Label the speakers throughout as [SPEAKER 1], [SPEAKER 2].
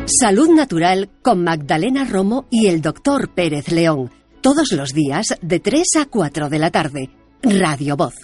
[SPEAKER 1] Salud Natural con Magdalena Romo y el Dr. Pérez León. Todos los días de 3 a 4 de la tarde. Radio Voz.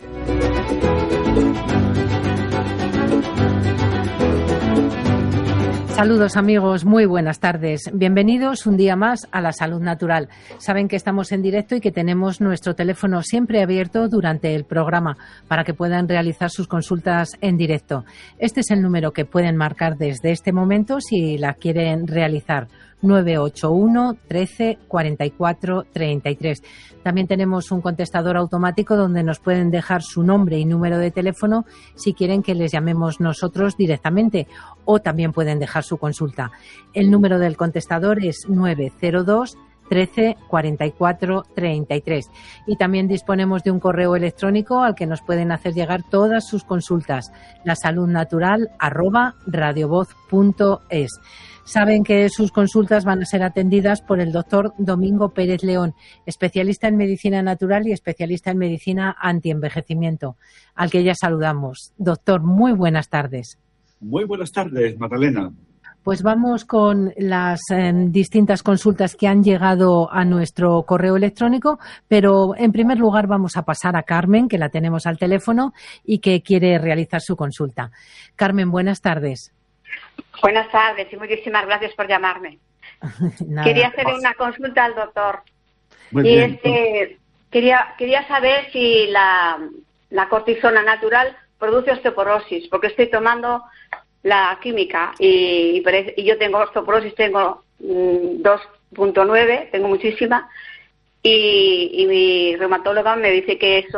[SPEAKER 2] Saludos amigos, muy buenas tardes. Bienvenidos un día más a la Salud Natural. Saben que estamos en directo y que tenemos nuestro teléfono siempre abierto durante el programa para que puedan realizar sus consultas en directo. Este es el número que pueden marcar desde este momento si la quieren realizar. 981 13 44 33. También tenemos un contestador automático donde nos pueden dejar su nombre y número de teléfono si quieren que les llamemos nosotros directamente, o también pueden dejar su consulta. El número del contestador es 902 13 44 33. Y también disponemos de un correo electrónico al que nos pueden hacer llegar todas sus consultas, lasaludnatural@radiovoz.es. Saben que sus consultas van a ser atendidas por el doctor Domingo Pérez León, especialista en medicina natural y especialista en medicina antienvejecimiento, al que ya saludamos. Doctor, muy buenas tardes.
[SPEAKER 3] Muy buenas tardes, Magdalena.
[SPEAKER 2] Pues vamos con las distintas consultas que han llegado a nuestro correo electrónico, pero en primer lugar vamos a pasar a Carmen, que la tenemos al teléfono y que quiere realizar su consulta. Carmen, buenas tardes.
[SPEAKER 4] Buenas tardes y muchísimas gracias por llamarme. Quería hacerle una consulta al doctor.
[SPEAKER 3] Muy bien.
[SPEAKER 4] Quería saber si la cortisona natural produce osteoporosis, porque estoy tomando la química y yo tengo osteoporosis, tengo 2.9, tengo muchísima, y mi reumatóloga me dice que eso